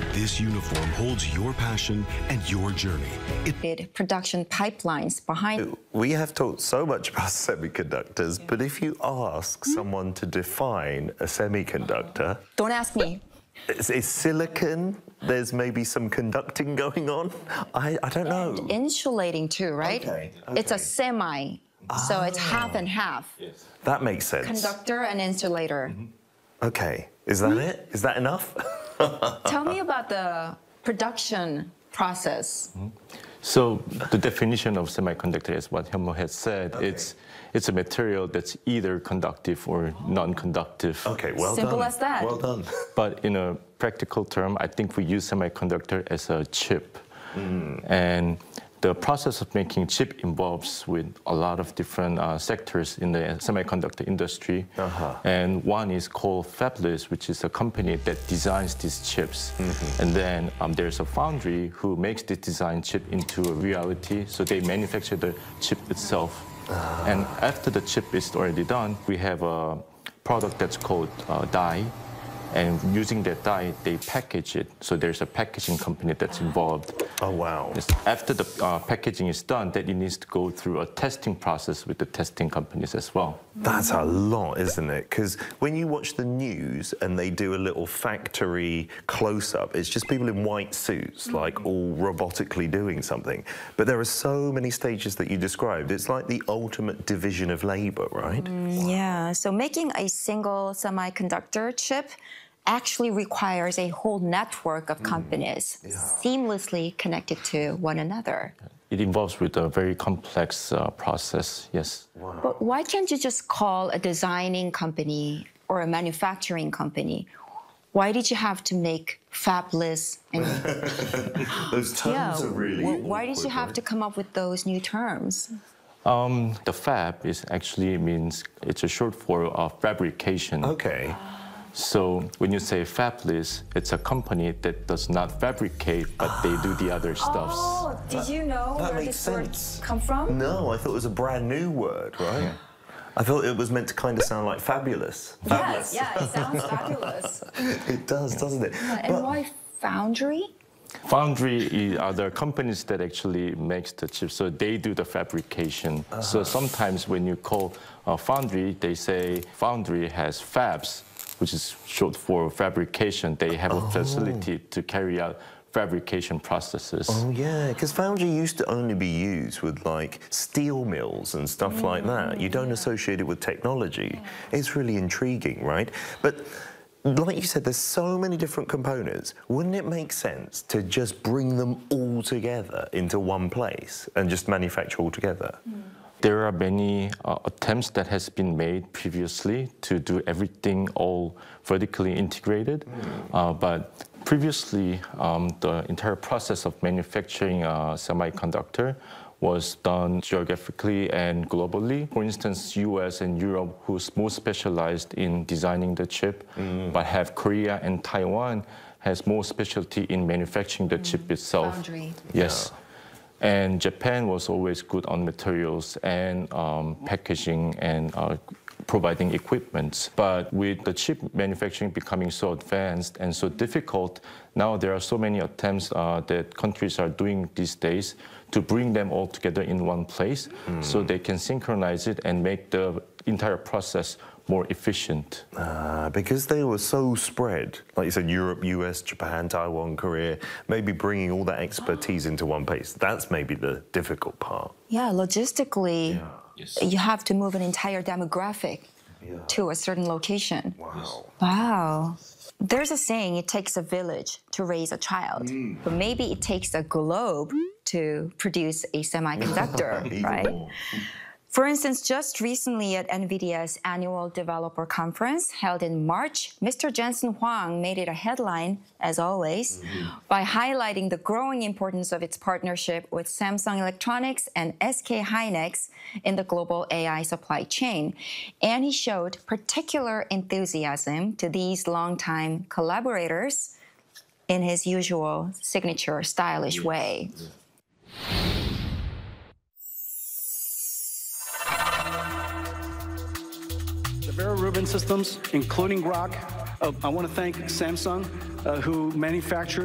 This uniform holds your passion and your journey. Production pipelines behind. We have talked so much about semiconductors, but if you ask someone to define a semiconductor... Don't ask me. Is silicon? There's maybe some conducting going on? I don't know. And insulating too, right? Okay. It's a semi, so it's half and half. Yes. That makes sense. Conductor and insulator. Okay. Is that it? Is that enough? Tell me about the production process. So the definition of semiconductor is what Hyunmo has said. Okay. It's a material that's either conductive or non-conductive. Okay, well done. Simple as that. Well done. But in a practical term, I think we use semiconductor as a chip. And the process of making chip involves with a lot of different sectors in the semiconductor industry. And one is called Fabless, which is a company that designs these chips. And then there's a foundry who makes the design chip into a reality. So they manufacture the chip itself. And after the chip is already done, we have a product that's called die. And using that die, they package it. So there's a packaging company that's involved. Oh, wow. After the packaging is done, then it needs to go through a testing process with the testing companies as well. That's a lot, isn't it? Because when you watch the news and they do a little factory close-up, it's just people in white suits, like all robotically doing something. But there are so many stages that you described. It's like the ultimate division of labor, right? Yeah, so making a single semiconductor chip actually requires a whole network of companies seamlessly connected to one another. It involves with a very complex process, yes. Wow. But why can't you just call a designing company or a manufacturing company? Why did you have to make Fabless? And Those terms are really why did you have to come up with those new terms? The fab is actually means, it's a short for fabrication. Okay. So when you say fabless, it's a company that does not fabricate, but they do the other stuffs. Oh, did you know That where makes this word sense. come from? No, I thought it was a brand new word, right? Yeah. I thought it was meant to kind of sound like fabulous. Yes, yeah, it sounds fabulous. It does, doesn't it? And why foundry? Foundry are the companies that actually makes the chips, so they do the fabrication. So sometimes when you call a foundry, they say foundry has fabs, which is short for fabrication. They have a facility to carry out fabrication processes. Oh, yeah, because foundry used to only be used with, like, steel mills and stuff like that. You don't associate it with technology. It's really intriguing, right? But like you said, there's so many different components. Wouldn't it make sense to just bring them all together into one place and just manufacture all together? There are many attempts that has been made previously to do everything all vertically integrated. But previously, the entire process of manufacturing a semiconductor was done geographically and globally. For instance, US and Europe, who's more specialized in designing the chip, but have Korea and Taiwan has more specialty in manufacturing the chip itself. Foundry. Yes. And Japan was always good on materials and packaging and providing equipment. But with the chip manufacturing becoming so advanced and so difficult, now there are so many attempts that countries are doing these days to bring them all together in one place so they can synchronize it and make the entire process more efficient. Because they were so spread, like you said, Europe, US, Japan, Taiwan, Korea, maybe bringing all that expertise into one place, that's maybe the difficult part. Yeah, logistically, you have to move an entire demographic to a certain location. Wow. Wow. There's a saying, it takes a village to raise a child, but maybe it takes a globe to produce a semiconductor, right? More. For instance, just recently at NVIDIA's annual developer conference held in March, Mr. Jensen Huang made it a headline, as always, by highlighting the growing importance of its partnership with Samsung Electronics and SK hynix in the global AI supply chain. And he showed particular enthusiasm to these longtime collaborators in his usual signature stylish way. Vera Rubin systems, including Grok. I want to thank Samsung, who manufactures